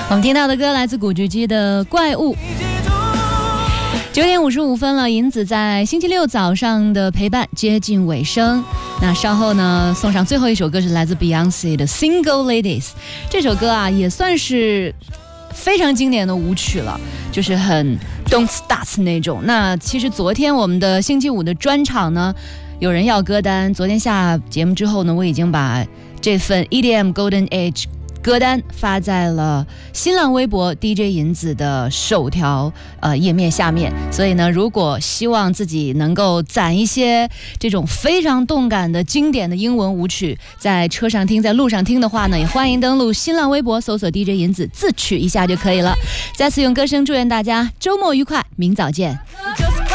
我们听到的歌来自古巨基的《怪物》。9点55分了，银子在星期六早上的陪伴接近尾声。那稍后呢，送上最后一首歌是来自 Beyonce 的 Single Ladies。这首歌啊，也算是非常经典的舞曲了，就是很 Don't Start 那种。那其实昨天我们的星期五的专场呢，有人要歌单，昨天下节目之后呢，我已经把这份 EDM Golden Age歌单发在了新浪微博 DJ 银子的首条页面下面，所以呢，如果希望自己能够攒一些这种非常动感的经典的英文舞曲，在车上听，在路上听的话呢，也欢迎登录新浪微博搜索 DJ 银子自取一下就可以了。再次用歌声祝愿大家周末愉快，明早见。